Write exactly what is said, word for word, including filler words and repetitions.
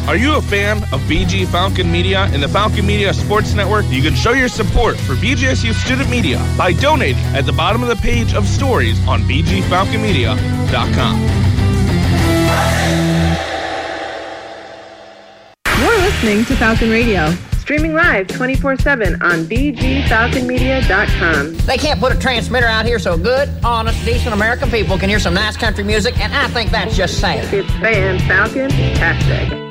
Are you a fan of B G Falcon Media and the Falcon Media Sports Network? You can show your support for B G S U Student Media by donating at the bottom of the page of stories on b g falcon media dot com. You're listening to Falcon Radio, streaming live twenty-four seven on b g falcon media dot com. They can't put a transmitter out here so good, honest, decent American people can hear some nice country music, and I think that's just sad. It's Fan Falcon-tastic.